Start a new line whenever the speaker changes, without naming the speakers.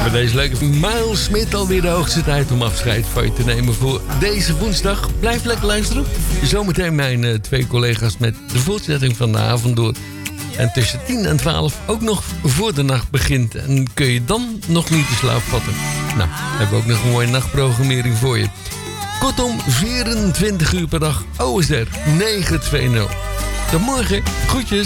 Met deze leuke Miles Smith alweer de hoogste tijd om afscheid van je te nemen voor deze woensdag. Blijf lekker luisteren. Zometeen mijn twee collega's met de voortzetting van de avond door. En tussen 10 en 12 ook nog voor de nacht begint. En kun je dan nog niet de slaap vatten. Nou, hebben we ook nog een mooie nachtprogrammering voor je. Kortom, 24 uur per dag. OSR 920. Tot morgen. Groetjes.